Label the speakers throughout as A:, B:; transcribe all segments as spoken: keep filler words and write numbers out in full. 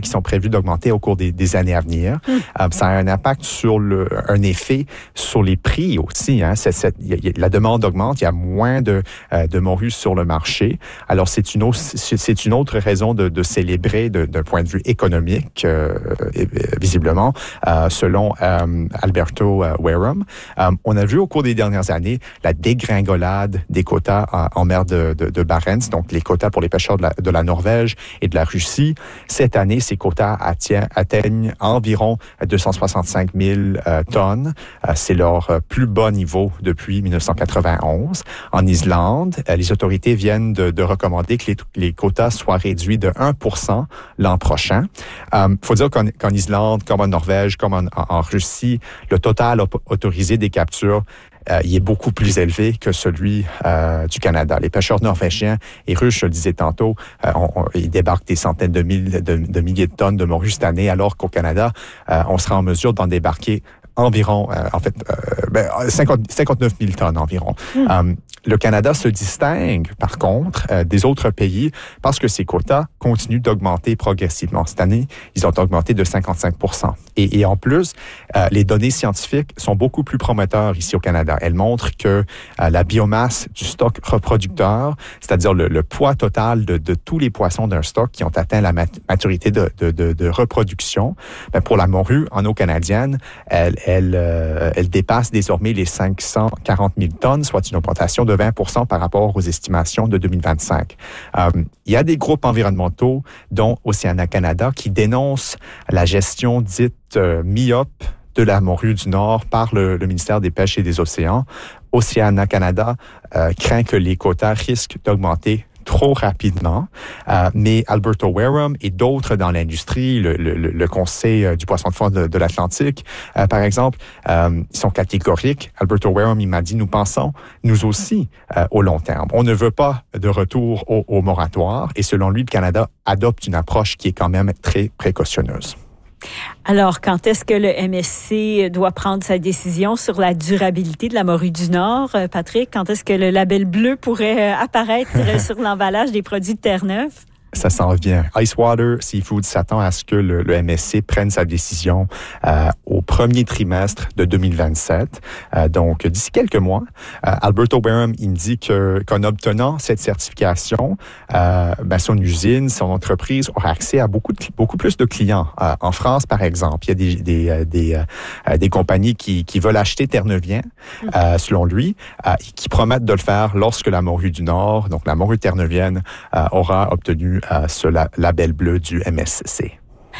A: qui sont prévus d'augmenter au cours des, des années à venir. Mmh. Euh, ça a un impact sur le, un effet sur les prix aussi. Hein. C'est, c'est, y a, y a, la demande augmente, il y a moins de, euh, de morues sur le marché. Alors, c'est une autre, c'est, c'est une autre raison de, de célébrer de, d'un point de vue économique, euh, visiblement, euh, selon euh, Alberto euh, Wareham. Euh, on a vu au cours des dernières années la dégringolade des quotas en, en mer de, de, de Barents, donc les quotas pour les pêcheurs de la, de la Norvège et de la Russie. Cette année, ces quotas atteignent, atteignent environ deux cent soixante-cinq mille euh, tonnes. Euh, c'est leur euh, plus bas niveau depuis dix-neuf cent quatre-vingt-onze. En Islande, euh, les autorités viennent de, de recommander que les, les quotas soient réduits de un pour cent l'an prochain. Il euh, faut dire qu'en, qu'en Islande, comme en Norvège, comme en, en, en Russie, le total autorisé des captures Euh, il est beaucoup plus élevé que celui euh, du Canada. Les pêcheurs norvégiens et russes, je le disais tantôt, euh, on, on, ils débarquent des centaines de, mille, de, de milliers de tonnes de morues cette année, alors qu'au Canada, euh, on sera en mesure d'en débarquer environ, euh, en fait, euh, ben, cinquante, cinquante-neuf mille tonnes environ. Mmh. Um, le Canada se distingue, par contre, euh, des autres pays parce que ses quotas continuent d'augmenter progressivement. Cette année, ils ont augmenté de cinquante-cinq pour cent. Et, et en plus, euh, les données scientifiques sont beaucoup plus prometteurs ici au Canada. Elles montrent que euh, la biomasse du stock reproducteur, c'est-à-dire le, le poids total de, de tous les poissons d'un stock qui ont atteint la mat- maturité de, de, de, de reproduction, ben pour la morue en eau canadienne, elle Elle, euh, elle dépasse désormais les cinq cent quarante mille tonnes, soit une augmentation de vingt pour cent par rapport aux estimations de deux mille vingt-cinq. Euh, il y a des groupes environnementaux, dont Oceana Canada, qui dénoncent la gestion dite euh, myope de la morue du Nord par le, le ministère des Pêches et des Océans. Oceana Canada euh, craint que les quotas risquent d'augmenter trop rapidement, euh, mais Alberto Wareham et d'autres dans l'industrie, le, le, le Conseil euh, du poisson de fond de, de l'Atlantique, euh, par exemple, euh, ils sont catégoriques. Alberto Wareham, il m'a dit, nous pensons, nous aussi, euh, au long terme. On ne veut pas de retour au, au moratoire et selon lui, le Canada adopte une approche qui est quand même très précautionneuse.
B: Alors, quand est-ce que le M S C doit prendre sa décision sur la durabilité de la morue du Nord, Patrick? Quand est-ce que le label bleu pourrait apparaître sur l'emballage des produits de Terre-Neuve?
A: Ça s'en vient. Icewater Seafood s'attend à ce que le, le M S C prenne sa décision euh, au premier trimestre de deux mille vingt-sept. Euh, donc, d'ici quelques mois, euh, Alberto Wareham, il me dit que, qu'en obtenant cette certification, euh, ben, son usine, son entreprise aura accès à beaucoup, de, beaucoup plus de clients. Euh, en France, par exemple, il y a des, des, des, euh, des compagnies qui, qui veulent acheter Terre-Neuvien, euh, selon lui, euh, qui promettent de le faire lorsque la morue du Nord, donc la morue terre-neuvienne, euh, aura obtenu Euh, ce la, label bleu du M S C.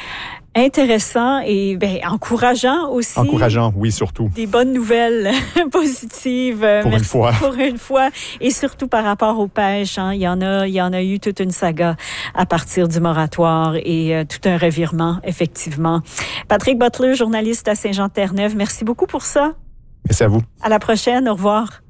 B: Intéressant et ben, encourageant aussi.
A: Encourageant, oui, surtout.
B: Des bonnes nouvelles positives.
A: Pour
B: Merci
A: une fois.
B: Pour une fois. Et surtout par rapport aux pêches. Hein. Il y en a, il y en a eu toute une saga à partir du moratoire et euh, tout un revirement, effectivement. Patrick Butler, journaliste à Saint-Jean-Terre-Neuve, merci beaucoup pour ça.
A: Merci à vous.
B: À la prochaine. Au revoir.